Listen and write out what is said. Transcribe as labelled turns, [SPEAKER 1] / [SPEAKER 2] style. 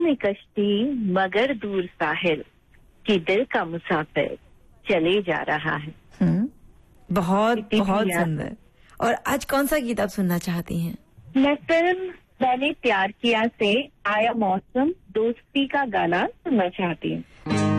[SPEAKER 1] में कश्ती मगर दूर साहिल कि दिल का मुसाफिर चले जा रहा है।
[SPEAKER 2] बहुत बहुत सुंदर। और आज कौन सा गीत आप सुनना चाहती हैं?
[SPEAKER 1] मैं फिल्म मैंने प्यार किया से आया मौसम दोस्ती का गाना सुनना चाहती हूँ।